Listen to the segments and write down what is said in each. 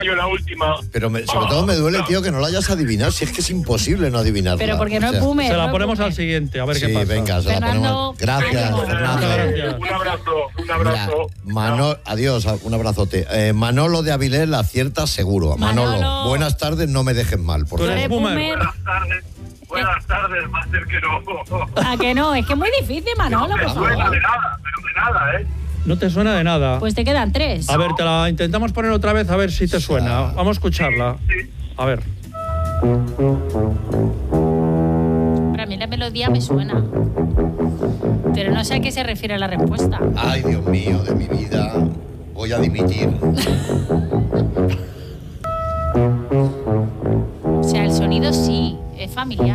Yo la última. Pero sobre todo me duele, tío, que no lo hayas adivinado. Si es que es imposible no adivinarla. Pero porque no es boomer. Se la no ponemos boomer. al siguiente, a ver Sí, qué pasa. venga, se la Fernando, ponemos. Gracias, ánimo. Fernando. Gracias. Un abrazo. Mira, adiós, un abrazote. Manolo de Avilés la acierta seguro. Manolo, buenas tardes, no me dejes mal. Por Tú favor. eres boomer. Buenas tardes, máster que no. ¿A que no? Es que es muy difícil, Manolo, por Suena favor. de nada, ¿eh? No te suena de nada. Pues te quedan 3. A ver, te la intentamos poner otra vez a ver si te suena. Vamos a escucharla. Sí. A ver. Para mí la melodía me suena. Pero no sé a qué se refiere la respuesta. Ay, Dios mío, de mi vida. Voy a dimitir. O sea, el sonido sí, es familiar.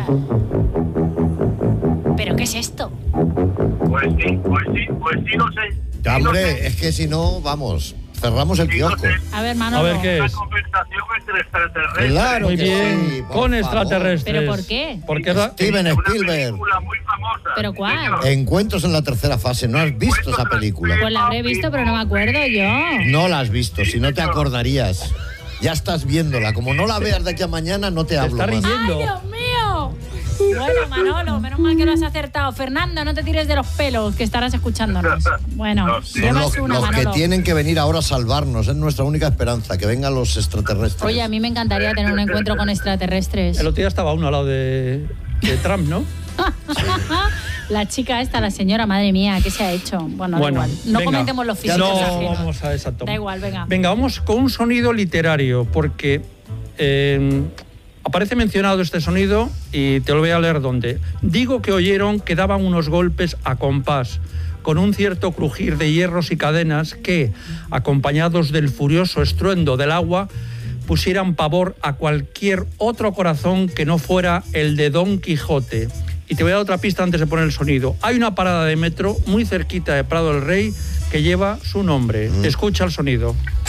¿Pero qué es esto? Pues sí, no sé. Ya, Sí, no hombre, sé. es que si no, vamos, cerramos el Sí, no kiosco. sé. A ver, Manolo. A ver qué Una es. conversación entre extraterrestres. Claro Muy que bien. sí, por Con favor. extraterrestres. ¿Pero por qué? Porque es la- Steven Una Spielberg. película muy famosa. ¿Pero cuál? señor. Encuentros en la tercera fase. ¿No has visto esa película? Pues la habré visto, pero no me acuerdo yo. No la has visto, si no te acordarías. Ya estás viéndola. Como no la veas de aquí a mañana, no te Se hablo está más. riendo. ¡Ay, Dios mío! Bueno, Manolo, menos mal que lo has acertado. Fernando, no te tires de los pelos, que estarás escuchándonos. Bueno, Son llevas los, una, los que Manolo. tienen que venir ahora a salvarnos. Es nuestra única esperanza, que vengan los extraterrestres. Oye, a mí me encantaría tener un encuentro con extraterrestres. El otro día estaba uno al lado de Trump, ¿no? La chica esta, la señora, madre mía, ¿qué se ha hecho? Bueno, da igual. No venga. comentemos los físicos No, ajenos. vamos a esa toma. Da igual, venga. Venga, vamos con un sonido literario, porque aparece mencionado este sonido y te lo voy a leer dónde. Digo que oyeron que daban unos golpes a compás, con un cierto crujir de hierros y cadenas que, acompañados del furioso estruendo del agua, pusieran pavor a cualquier otro corazón que no fuera el de Don Quijote. Y te voy a dar otra pista antes de poner el sonido. Hay una parada de metro muy cerquita de Prado del Rey que lleva su nombre. Escucha el sonido.